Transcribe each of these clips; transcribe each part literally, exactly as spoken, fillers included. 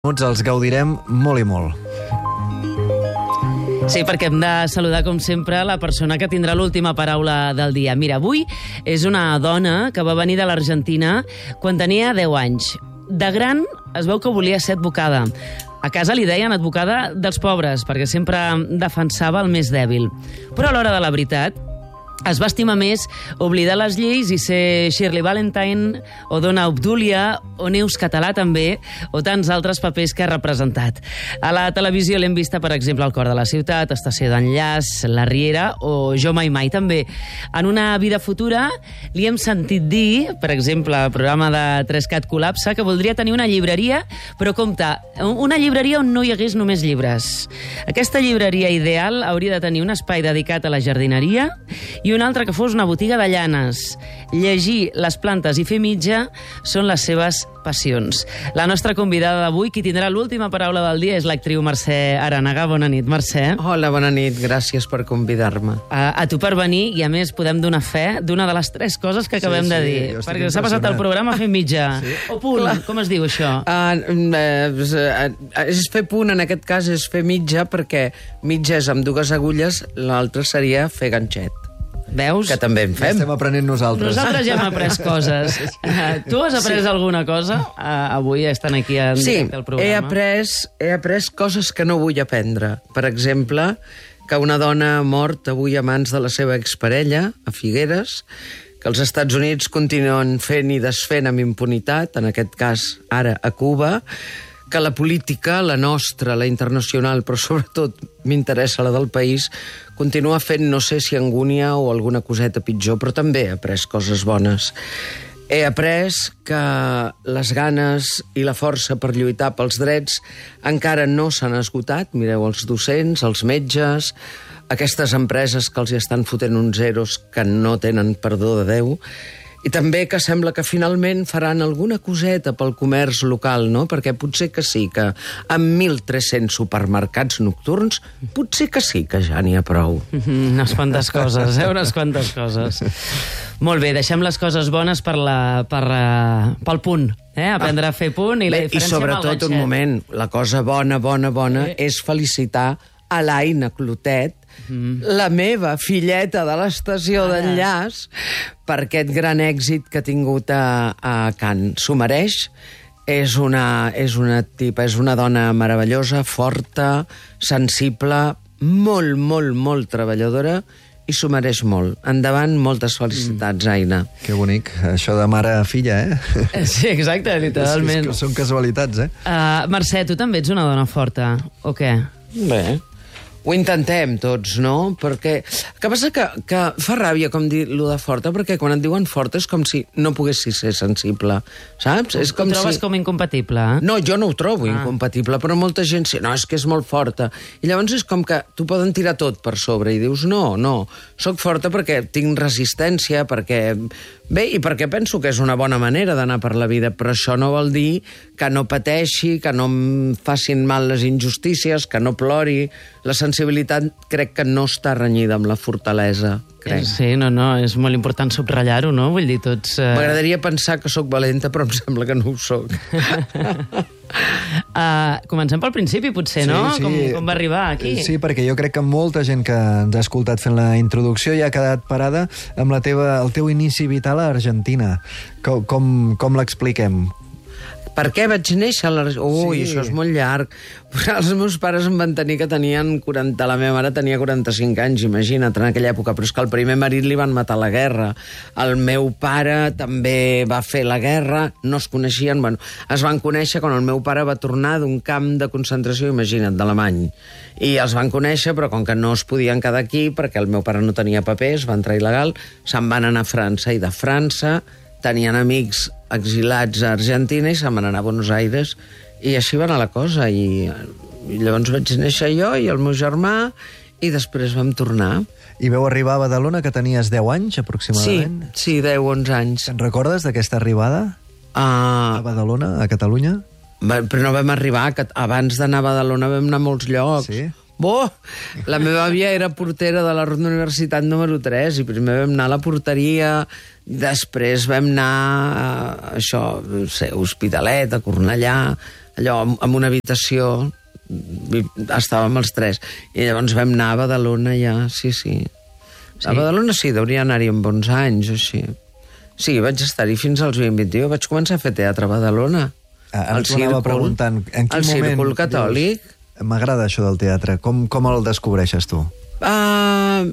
minuts els gaudirem molt i molt. Sí, perquè hem de saludar, com sempre, la persona que tindrà l'última paraula del dia. Mira, avui és una dona que va venir de l'Argentina quan tenia deu anys. De gran es veu que volia ser advocada. A casa li deien advocada dels pobres, perquè sempre defensava el més dèbil. Però a l'hora de la veritat es va estimar més oblidar les lleis i ser Shirley Valentine o Dona Obdúlia o Neus Català també, o tants altres papers que ha representat. A la televisió l'hem vista, per exemple, al Cor de la Ciutat, Estació d'Enllaç, La Riera o Jo Mai Mai també. En una vida futura li hem sentit dir, per exemple, al programa de Trescat Col·lapsa, que voldria tenir una llibreria, però compte, una llibreria on no hi hagués només llibres. Aquesta llibreria ideal hauria de tenir un espai dedicat a la jardineria i una altra que fos una botiga de llanes. Llegir les plantes i fer mitja són les seves passions. La nostra convidada d'avui, qui tindrà l'última paraula del dia, és l'actriu Mercè Aranaga. Bona nit, Mercè. Hola, bona nit. Gràcies per convidar-me. A, a tu per venir, i a més podem donar fe d'una de les tres coses que acabem sí, sí, de dir. Perquè s'ha passat el programa fent mitja. Sí. O punt, clar. Com es diu això? Uh, uh, és fer punt, en aquest cas és fer mitja, perquè mitja és amb dues agulles, l'altre seria fer ganxet. Veus? Que també en fem. Estem aprenent nosaltres. Nosaltres ja hem après coses. Uh, tu has après sí. alguna cosa? Uh, avui estan aquí en sí, directe al programa. Sí, he après, he après coses que no vull aprendre. Per exemple, que una dona ha mort avui a mans de la seva exparella, a Figueres, que els Estats Units continuen fent i desfent amb impunitat, en aquest cas ara a Cuba, que la política, la nostra, la internacional, però sobretot m'interessa la del país, continua fent, no sé si angúnia o alguna coseta pitjor, però també he après coses bones. He après que les ganes i la força per lluitar pels drets encara no s'han esgotat. Mireu, els docents, els metges, aquestes empreses que els hi estan fotent uns zeros que no tenen perdó de Déu, i també que sembla que finalment faran alguna coseta pel comerç local, no? Perquè potser que sí, que amb mil tres-cents supermercats nocturns, potser que sí, que ja n'hi ha prou. Mm-hmm, unes quantes coses, eh? Unes quantes coses. Molt bé, deixem les coses bones per la, per, uh, pel punt. Eh? Aprendre ah, a fer punt i la bé, diferència i sobretot, un moment, la cosa bona, bona, bona eh. és felicitar a l'Aina Clotet, mm. la meva filleta de l'estació ah. d'Enllaç, per aquest gran èxit que ha tingut a, a Cannes. S'ho mereix. És una, és una tipa, és una dona meravellosa, forta, sensible, molt, molt, molt treballadora, i s'ho mereix molt. Endavant, moltes felicitats, mm. Aina. Que bonic, això de mare a filla, eh? Sí, exacte, literalment. És, és que són casualitats, eh? Uh, Mercè, tu també ets una dona forta, o què? Bé, ho intentem tots, no? Perquè el que passa que, que fa ràbia com dir lo de forta, perquè quan et diuen forta és com si no poguessis ser sensible, saps? Ho, és com ho trobes si... com incompatible? Eh? No, jo no ho trobo ah. incompatible, però molta gent sí, no, és que és molt forta. I llavors és com que t'ho poden tirar tot per sobre i dius, no, no, soc forta perquè tinc resistència, perquè... Bé, i perquè penso que és una bona manera d'anar per la vida, però això no vol dir que no pateixi, que no em facin mal les injustícies, que no plori. La sensibilitat crec que no està renyida amb la fortalesa, crec. Sí, no, no, és molt important subratllar-ho, no? Vull dir, tots... Uh... M'agradaria pensar que sóc valenta, però em sembla que no ho sóc. Uh, comencem pel principi, potser, sí, no? Sí. Com, com va arribar aquí? Sí, perquè jo crec que molta gent que ens ha escoltat fent la introducció ja ha quedat parada amb la teva, el teu inici vital a Argentina. Com, com, com l'expliquem? Per què vaig néixer a l'Argentina? Ui, sí. Això és molt llarg. Els meus pares em van tenir que tenien quaranta... La meva mare tenia quaranta-cinc anys, imagina't, en aquella època. Però és que al primer marit li van matar a la guerra. El meu pare també va fer la guerra. No es coneixien. Bueno, es van conèixer quan el meu pare va tornar d'un camp de concentració, imagina't, d'Alemany. I els van conèixer, però com que no es podien quedar aquí, perquè el meu pare no tenia papers, va entrar il·legal, se'n van anar a França. I de França tenien amics exilats a Argentina i se'n van anar a Buenos Aires i així va anar la cosa i, i llavors vaig néixer jo i el meu germà i després vam tornar. I veu arribar a Badalona que tenies deu anys aproximadament? Sí, sí, deu, onze anys. Te'n recordes d'aquesta arribada uh, a Badalona, a Catalunya? Però no vam arribar, abans d'anar a Badalona vam anar a molts llocs. Sí? Bo, la meva àvia era portera de la Ronda Universitat número tres i primer vam anar a la porteria, després vam anar a això, no sé, a Hospitalet, a Cornellà, allò, en una habitació, estàvem els tres, i llavors vam anar a Badalona ja, sí, sí. sí. A Badalona sí, deuria anar-hi amb bons anys, o així. Sí, vaig estar-hi fins als vint vint i u, vaig començar a fer teatre a Badalona. Ara t'ho anava preguntant, en quin el moment... El Círcul Catòlic. M'agrada això del teatre, com, com el descobreixes tu? Uh,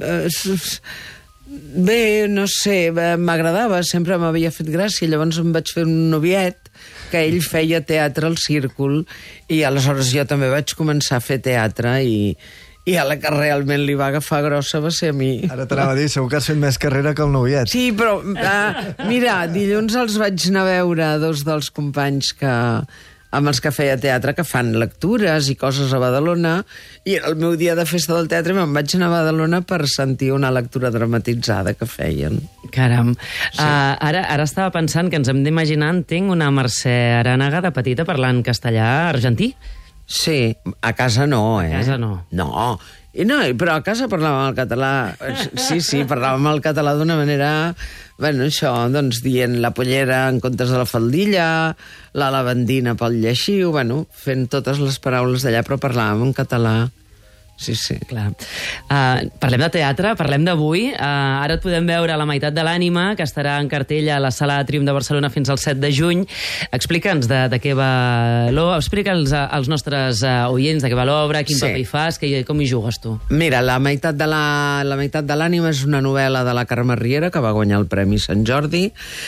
uh, bé, no sé, m'agradava, sempre m'havia fet gràcia, llavors em vaig fer un noviet que ell feia teatre al Círcul i aleshores jo també vaig començar a fer teatre i, i a la que realment li va agafar grossa va ser a mi. Ara t'anava a dir, segur que has fet més carrera que el noviet. Sí, però uh, mira, dilluns els vaig anar a veure dos dels companys que... amb els que feia teatre, que fan lectures i coses a Badalona, i el meu dia de festa del teatre me'n vaig anar a Badalona per sentir una lectura dramatitzada que feien. Caram. Sí. Uh, ara, ara estava pensant que ens hem d'imaginar, entenc, una Mercè Arànega de petita parlant castellà argentí. Sí, a casa no, eh? A casa no. No, I no, però a casa parlàvem el català. Sí, sí, parlàvem el català d'una manera... Bueno, això, doncs, dient la pollera en comptes de la faldilla, la lavandina pel lleixiu, bueno, fent totes les paraules d'allà, però parlàvem en català. Sí, sí. Clar. Uh, parlem de teatre, parlem d'avui. Uh, ara et podem veure a La meitat de l'ànima, que estarà en cartell a la Sala Triomf de Barcelona fins al set de juny. Explica'ns de, de què va l'obra, explica'ls als nostres uh, oients de què va l'obra, quin sí. paper hi fas, que, com hi jugues tu. Mira, La meitat de la, la meitat de l'ànima és una novel·la de la Carme Riera, que va guanyar el Premi Sant Jordi,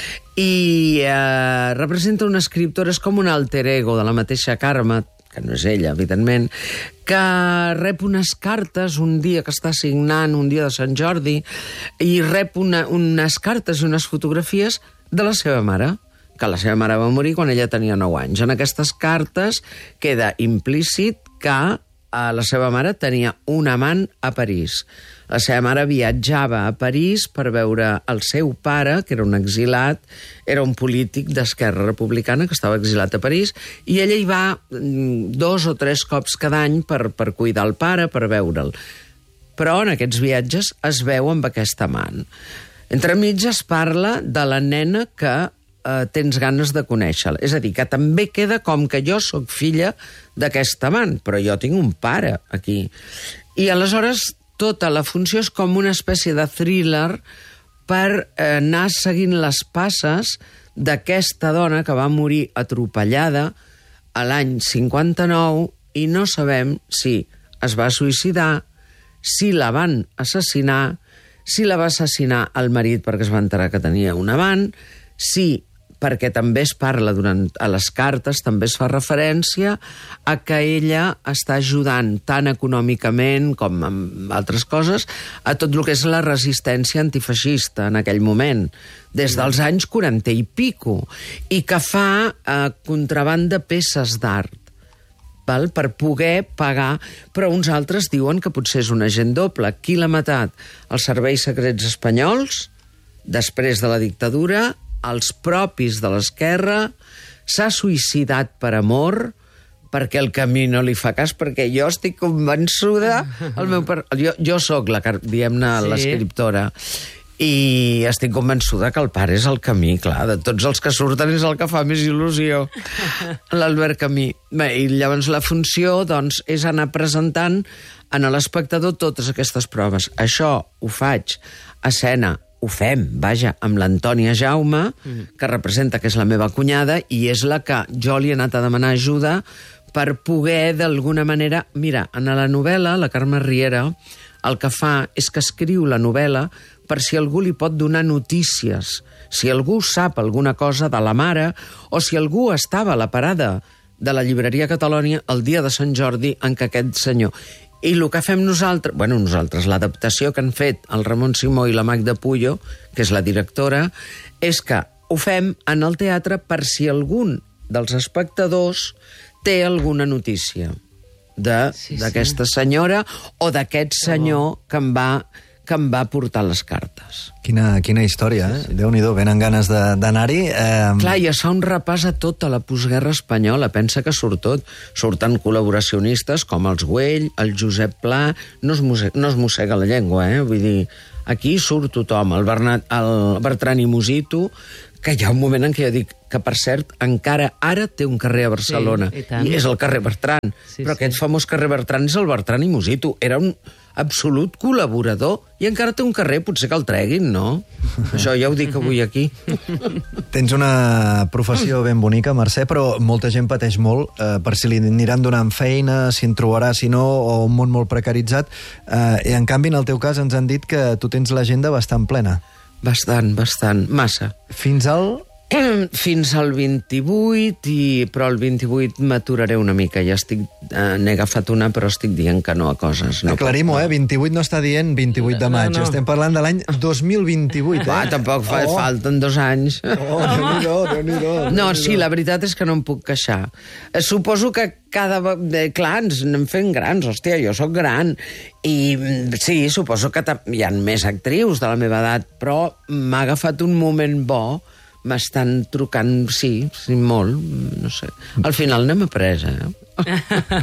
i eh, representa una escriptora, és com un alter ego de la mateixa Carme, que no és ella, evidentment, que rep unes cartes un dia que està signant, un dia de Sant Jordi, i rep una, unes cartes i unes fotografies de la seva mare, que la seva mare va morir quan ella tenia nou anys. En aquestes cartes queda implícit que eh, la seva mare tenia un amant a París. La seva mare viatjava a París per veure el seu pare, que era un exilat, era un polític d'Esquerra Republicana que estava exilat a París, i ella hi va dos o tres cops cada any per, per cuidar el pare, per veure'l. Però en aquests viatges es veu amb aquest amant. Entremig es parla de la nena que eh, tens ganes de conèixer-la. És a dir, que també queda com que jo sóc filla d'aquest amant, però jo tinc un pare aquí. I aleshores tota la funció és com una espècie de thriller per eh, anar seguint les passes d'aquesta dona que va morir atropellada a l'any cinquanta-nou i no sabem si es va suïcidar, si la van assassinar, si la va assassinar el marit perquè es va enterar que tenia un amant, si, perquè també es parla durant a les cartes, també es fa referència a que ella està ajudant tant econòmicament com amb altres coses a tot el que és la resistència antifeixista en aquell moment, des dels anys quaranta i pico, i que fa eh, contraban de peces d'art, val? Per poder pagar, però uns altres diuen que potser és un agent doble. Qui l'ha matat? Els serveis secrets espanyols, després de la dictadura, els propis de l'esquerra, s'ha suïcidat per amor, perquè el camí no li fa cas, perquè jo estic convençuda, el meu per... jo, jo sóc la, diguem-ne, sí. l'escriptora, i estic convençuda que el pare és el Camí, clar, de tots els que surten és el que fa més il·lusió, l'Albert Camí. Bé, i llavors la funció, doncs, és anar presentant a l'espectador totes aquestes proves. Això ho faig a escena, ho fem, vaja, amb l'Antònia Jaume, que representa que és la meva cunyada, i és la que jo li he anat a demanar ajuda per poder, d'alguna manera... Mira, en la novel·la, la Carme Riera, el que fa és que escriu la novel·la per si algú li pot donar notícies, si algú sap alguna cosa de la mare, o si algú estava a la parada de la llibreria Catalònia el dia de Sant Jordi en què aquest senyor... I el que fem nosaltres, bueno, nosaltres, l'adaptació que han fet el Ramon Simó i la Magda Puyo, que és la directora, és que ho fem en el teatre per si algun dels espectadors té alguna notícia d'aquesta sí, sí. senyora o d'aquest senyor oh. que em va... que em va portar les cartes. Quina, quina història, eh? Sí, sí. Déu-n'hi-do, venen ganes d'anar-hi. Eh... Clar, i es fa un repàs a tota la postguerra espanyola, pensa que surt tot. Surten col·laboracionistes com els Güell, el Josep Pla, no es, mossega, no es mossega la llengua, eh? Vull dir, aquí surt tothom, el, Bernat, el Bertran i Musito, que hi ha un moment en què jo dic, que, per cert, encara ara té un carrer a Barcelona. Sí, i tant. I és el carrer Bertran. Sí, Però sí. aquest famós carrer Bertran és el Bertran i Musito. Era un absolut col·laborador i encara té un carrer, potser que el treguin, no? Això ja ho dic avui aquí. Tens una professió ben bonica, Mercè, però molta gent pateix molt eh, per si li aniran donant feina, si en trobarà, si no, o un món molt precaritzat. Eh, I, en canvi, en el teu cas, ens han dit que tu tens l'agenda bastant plena. Bastant, bastant, massa. Fins al... Fins al vint-i-vuit, i, però el vint-i-vuit m'aturaré una mica. Ja estic, eh, n'he agafat una, però estic dient que no a coses. No Aclarim-ho, eh? vint-i-vuit no està dient vint-i-vuit de maig. No, no. Estem parlant de l'any dos mil vint-i-vuit, eh? Va, tampoc fa, Oh. falten dos anys. Oh, Déu-n'hi-do, Déu-n'hi-do. No, sí, la veritat és que no em puc queixar. Eh, Suposo que cada... eh, Clar, ens anem fent grans, hòstia, jo sóc gran. I mm, sí, suposo que ta- hi ha més actrius de la meva edat, però m'ha agafat un moment bo. M'estan trucant, sí, sí, molt, no sé. Al final n'hem après, eh?